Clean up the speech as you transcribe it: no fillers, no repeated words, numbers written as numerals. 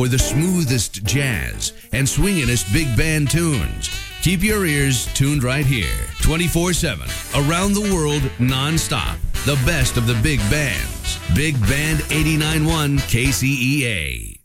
the smoothest jazz and swinginest big band tunes. Keep your ears tuned right here, 24/7, around the world, non-stop. The best of the big bands. Big Band 89.1 KCEA.